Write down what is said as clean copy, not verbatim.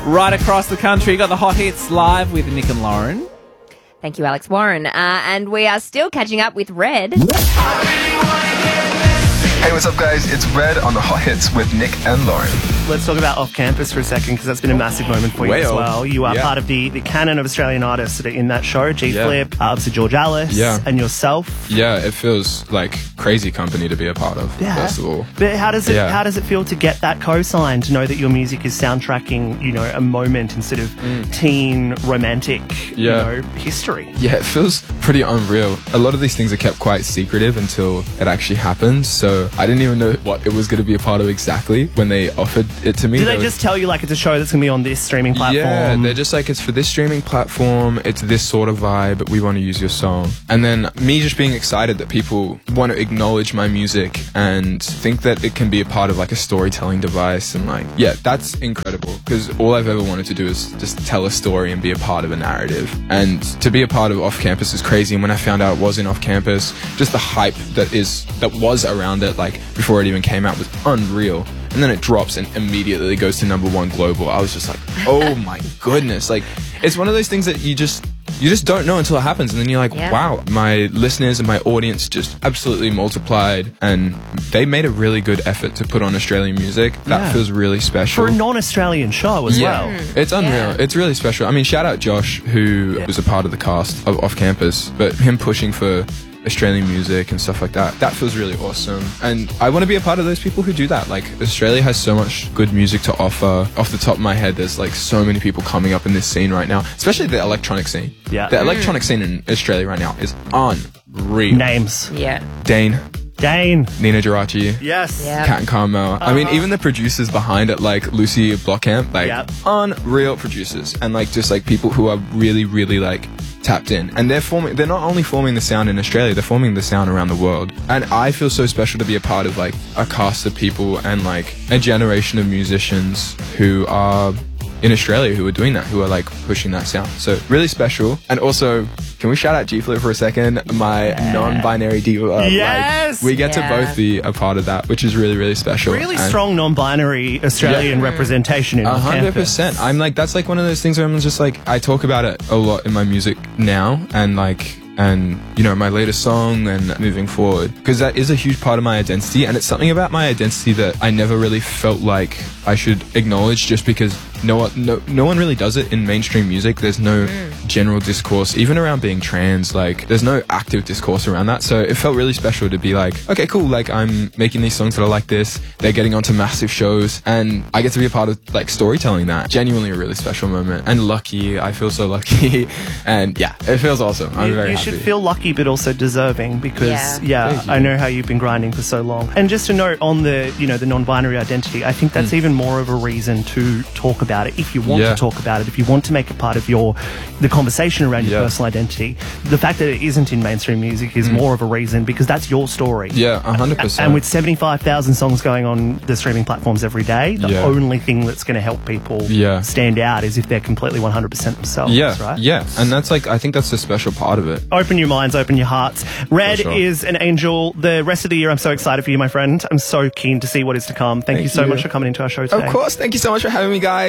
right across the country. You got the hot hits live with Nick and Lauren. Thank you, Alex Warren. And we are still catching up with Red. Hey, what's up, guys? It's Red on the Hot Hits with Nick and Lauren. Let's talk about Off Campus for a second, because that's been a massive moment for you as well. You are part of the canon of Australian artists that are in that show. G-Flip, obviously George Alice, and yourself. Yeah, it feels like crazy company to be a part of, first of all. But how does it feel to get that co-sign, to know that your music is soundtracking, a moment instead of teen romantic, history? Yeah, it feels pretty unreal. A lot of these things are kept quite secretive until it actually happens, so I didn't even know what it was going to be a part of exactly when they offered it to me. Did they just tell you, like, it's a show that's going to be on this streaming platform? Yeah, they're just like, it's for this streaming platform, it's this sort of vibe, we want to use your song. And then me just being excited that people want to acknowledge my music and think that it can be a part of like a storytelling device, and like, that's incredible, because all I've ever wanted to do is just tell a story and be a part of a narrative. And to be a part of Off Campus is crazy, and when I found out it was in Off Campus, just the hype that was around it, like before it even came out, was unreal. And then it drops and immediately goes to #1 global. I was just like, oh my goodness. Like, it's one of those things that you just don't know until it happens, and then you're like, wow, my listeners and my audience just absolutely multiplied, and they made a really good effort to put on Australian music. That feels really special. For a non-Australian show as well. It's unreal. It's really special. I mean, shout out Josh, who was a part of the cast of Off Campus, but him pushing for Australian music and stuff like that feels really awesome, and I want to be a part of those people who do that. Like, Australia has so much good music to offer. Off the top of my head, there's like so many people coming up in this scene right now, especially the electronic scene. The electronic scene in Australia right now is unreal. Names. Dane, Nina Geraci, Kat and Carmel. I mean, even the producers behind it, like Lucy Blockamp, like unreal producers, and like just like people who are really, really like tapped in, and they're not only forming the sound in Australia, they're forming the sound around the world. And I feel so special to be a part of like a cast of people and like a generation of musicians who are in Australia who are doing that, who are like pushing that sound. So really special. And also, can we shout out G-Flip for a second? My non-binary diva. Yes! Like, we get to both be a part of that, which is really, really special. Really strong non-binary Australian representation in 100%. I'm like, that's like one of those things where I'm just like, I talk about it a lot in my music now, and like, my latest song and moving forward, because that is a huge part of my identity, and it's something about my identity that I never really felt like I should acknowledge, just because no one really does it in mainstream music. There's no general discourse, even around being trans, like there's no active discourse around that. So it felt really special to be like, okay, cool, like I'm making these songs that are like this, they're getting onto massive shows, and I get to be a part of like storytelling that. Genuinely a really special moment, and lucky. I feel so lucky, and it feels awesome. I'm very happy. You should feel lucky, but also deserving, because I know how you've been grinding for so long. And just to note on the the non-binary identity, I think that's even more of a reason to talk about it, if you want to talk about it, if you want to make it part of the conversation around your personal identity. The fact that it isn't in mainstream music is more of a reason, because that's your story. 100%. And with 75,000 songs going on the streaming platforms every day, the only thing that's going to help people stand out is if they're completely 100% themselves, right? And that's like, I think that's the special part of it. Open your minds, open your hearts. Red is an angel. The rest of the year, I'm so excited for you, my friend. I'm so keen to see what is to come. Thank you so much for coming into our show today. Of course. Thank you so much for having me, guys.